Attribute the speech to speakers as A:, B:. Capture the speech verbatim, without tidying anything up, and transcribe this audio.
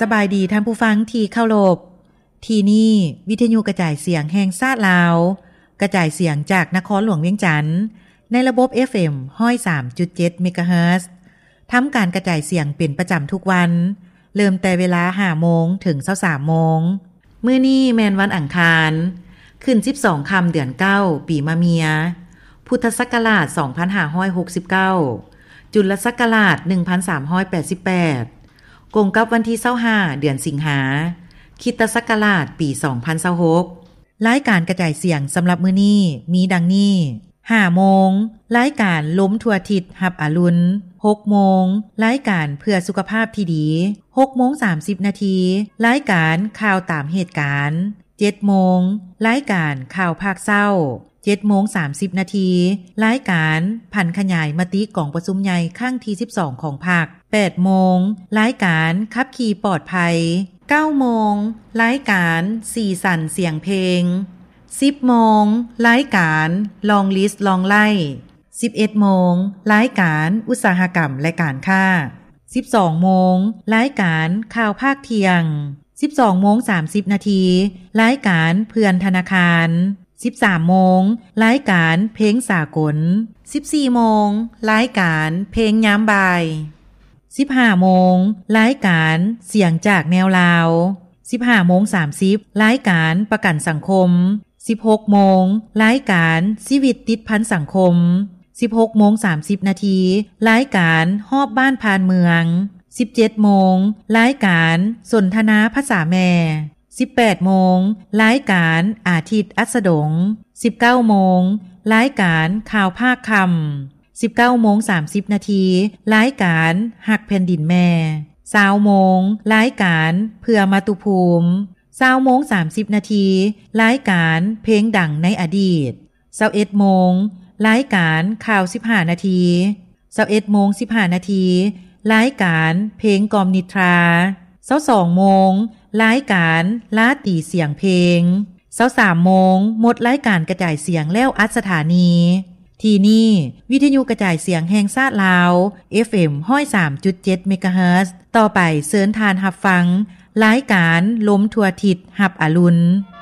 A: สบายดีท่านผู้ฟังที่เคารพที่นี่วิทยุกระจายเสียงแห่งชาติลาวกระจายเสียงจากนครหลวงเวียงจันทน์ในระบบ เอฟ เอ็ม หนึ่งศูนย์สาม จุด เจ็ด เมกะเฮิรตซ์ทำการกระจายเสียงเป็นประจำทุกวันเริ่มแต่เวลา ห้าโมง ถึง ยี่สิบสามโมงมื้อนี้แม่นวันอังคารขึ้นสิบสองค่ำเดือนเก้าปีมะเมียพุทธศักราชสองพันห้าร้อยหกสิบเก้าจุลศักราชหนึ่งพันสามร้อยแปดสิบแปดกงกับวันที่ยี่สิบห้าเดือนสิงหาคริสตศักราชปีสองพันยี่สิบหกรายการกระจายเสียงสำหรับมื้อนี้มีดังนี้ ห้าโมงรายการล้มทั่วทิศรับอรุณ หกโมงรายการเพื่อสุขภาพที่ดี หกโมงสามสิบนาทีรายการข่าวตามเหตุการณ์ เจ็ดโมงรายการข่าวภาคเศร้า เจ็ดโมงสามสิบนาทีรายการพันขยายมติกองประชุมใหญ่ครั้งที่สิบสองของพรรค แปดโมงรายการขับขี่ปลอดภัย เก้าโมงรายการสีสันเสียงเพลง สิบโมงรายการลองลิสต์ลองไล่ สิบเอ็ดโมงรายการอุตสาหกรรมและการค้า สิบสองโมงรายการข่าวภาคเที่ยง สิบสองโมงสามสิบนาทีรายการเพื่อนธนาคารสิบสามโมงรายการเพลงสากล สิบสี่โมงรายการเพลงยามบ่าย สิบห้าโมงรายการเสียงจากแนวลาว สิบห้าโมงสามสิบรายการประกันสังคม สิบหกโมงรายการชีวิตติดพันสังคม สิบหกโมงสามสิบนาทีรายการฮอบบ้านพานเมือง สิบเจ็ดโมงรายการสนทนาภาษาแม่สิบแปดโมงรายการอาทิตย์อัสดง สิบเก้าโมงรายการข่าวภาคคำ สิบเก้าโมงสามสิบนาทีรายการหักแผ่นดินแม่ยี่สิบโมงรายการเพื่อมาตุภูมิยี่สิบโมงสามสิบนาทีรายการเพลงดังในอดีตยี่สิบเอ็ดโมงรายการข่าวสิบห้านาทียี่สิบเอ็ดโมงสิบห้านาทีรายการเพลงกอมนิทรายี่สิบสองโมงรายการลาตีเสียงเพลงยี่สิบสามโมงหมดรายการกระจายเสียงแล้วอัดสถานีที่นี่วิทยุกระจายเสียงแห่งชาติลาว เอฟ เอ็ม หนึ่งศูนย์สาม จุด เจ็ด เมกะเฮิรตซ์ต่อไปเชิญทานรับฟังรายการล้มทั่วทิศรับอรุณ